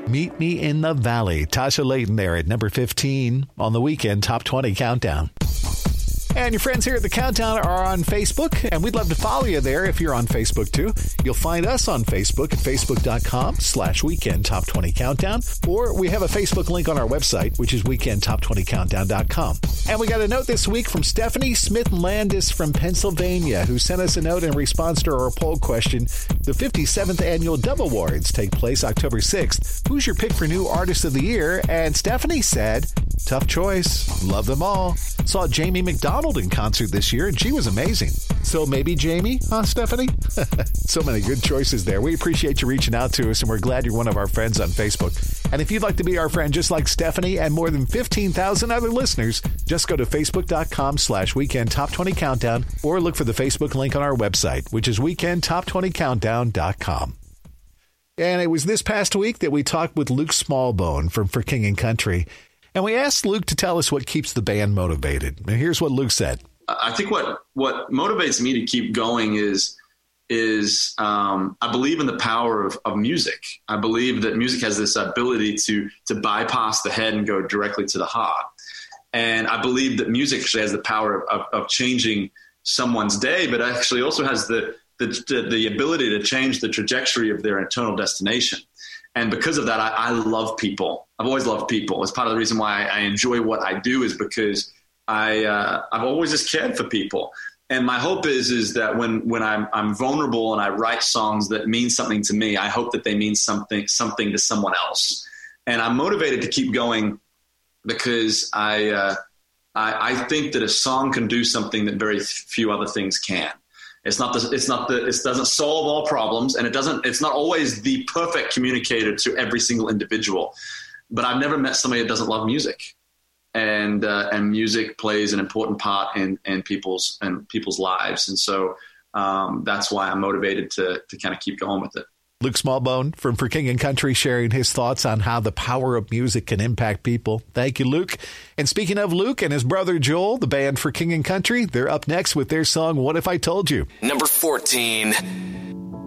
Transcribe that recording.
Meet Me in the Valley. Tasha Layton there at number 15 on the Weekend Top 20 Countdown. And your friends here at the Countdown are on Facebook, and we'd love to follow you there if you're on Facebook, too. You'll find us on Facebook at facebook.com/Weekend Top 20 Countdown, or we have a Facebook link on our website, which is weekendtop20countdown.com. And we got a note this week from Stephanie Smith-Landis from Pennsylvania, who sent us a note in response to our poll question. The 57th Annual Dove Awards take place October 6th. Who's your pick for New Artist of the Year? And Stephanie said, tough choice. Love them all. Saw Jamie McDonald in concert this year, and she was amazing. So maybe Jamie, huh, Stephanie? So many good choices there. We appreciate you reaching out to us, and we're glad you're one of our friends on Facebook. And if you'd like to be our friend just like Stephanie and more than 15,000 other listeners, just go to facebook.com/Weekend Top 20 Countdown or look for the Facebook link on our website, which is weekendtop20countdown.com. And it was this past week that we talked with Luke Smallbone from For King and Country. And we asked Luke to tell us what keeps the band motivated. And here's what Luke said. I think what motivates me to keep going is I believe in the power of music. I believe that music has this ability to bypass the head and go directly to the heart. And I believe that music actually has the power of changing someone's day, but actually also has the ability to change the trajectory of their eternal destination. And because of that, I love people. I've always loved people. It's part of the reason why I enjoy what I do, is because I've always just cared for people. And my hope is that when I'm vulnerable and I write songs that mean something to me, I hope that they mean something to someone else. And I'm motivated to keep going because I think that a song can do something that very few other things can. It doesn't solve all problems, and it's not always the perfect communicator to every single individual. But I've never met somebody that doesn't love music, and music plays an important part in people's lives. And so that's why I'm motivated to kind of keep going with it. Luke Smallbone from For King and Country sharing his thoughts on how the power of music can impact people. Thank you, Luke. And speaking of Luke and his brother Joel, the band For King and Country, they're up next with their song, What If I Told You? Number 14.